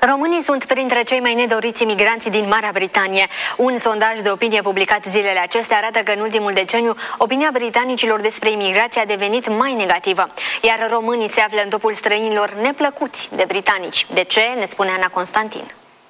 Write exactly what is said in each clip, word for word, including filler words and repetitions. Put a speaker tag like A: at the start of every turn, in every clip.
A: Românii sunt printre cei mai nedoriți imigranți din Marea Britanie. Un sondaj de opinie publicat zilele acestea arată că în ultimul deceniu opinia britanicilor despre imigrație a devenit mai negativă, iar românii se află în topul străinilor neplăcuți de britanici. De ce? Ne spune Ana Constantin.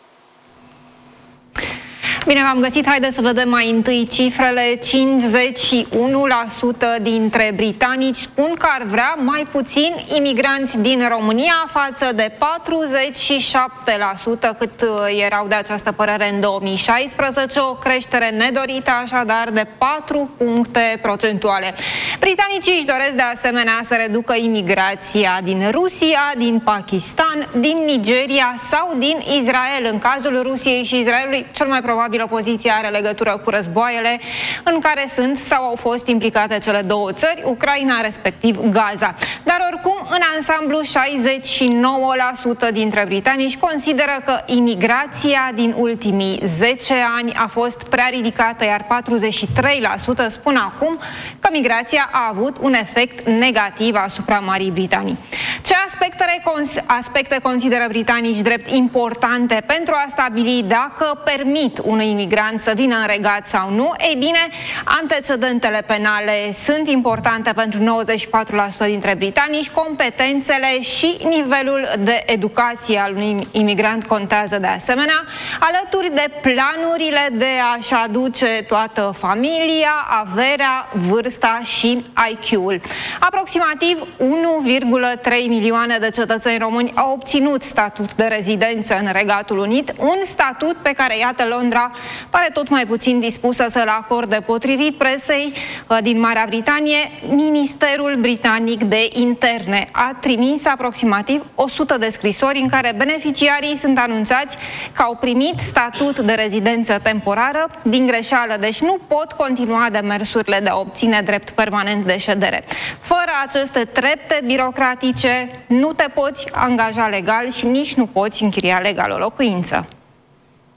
B: Bine v-am găsit, haideți să vedem mai întâi cifrele. cincizeci și unu la sută dintre britanici spun că ar vrea mai puțin imigranți din România față de patruzeci și șapte la sută cât erau de această părere în două mii șaisprezece, o creștere nedorită așadar de patru puncte procentuale. Britanicii își doresc de asemenea să reducă imigrația din Rusia, din Pakistan, din Nigeria sau din Israel. În cazul Rusiei și Israelului, cel mai probabil opoziția are legătură cu războaiele în care sunt sau au fost implicate cele două țări, Ucraina respectiv Gaza. Dar oricum, în ansamblu, șaizeci și nouă la sută dintre britanici consideră că imigrația din ultimii zece ani a fost prea ridicată, iar patruzeci și trei la sută spun acum că migrația a avut un efect negativ asupra Marii Britanii. Ce aspecte, aspecte consideră britanici drept importante pentru a stabili dacă permit unui imigrant să vină în regat sau nu? Ei bine, antecedentele penale sunt importante pentru nouăzeci și patru la sută dintre britanici, competențele și nivelul de educație al unui imigrant contează de asemenea, alături de planurile de a-și aduce toată familia, averea, vârsta și I Q-ul. Aproximativ unu virgulă trei milioane de cetățeni români au obținut statut de rezidență în Regatul Unit, un statut pe care, iată, Londra pare tot mai puțin dispusă să-l acorde. Potrivit presei din Marea Britanie, Ministerul Britanic de Interne a trimis aproximativ o sută de scrisori în care beneficiarii sunt anunțați că au primit statut de rezidență temporară din greșeală, deci nu pot continua demersurile de a obține drept permanent de ședere. Fără aceste trepte birocratice nu te poți angaja legal și nici nu poți închiria legal o locuință.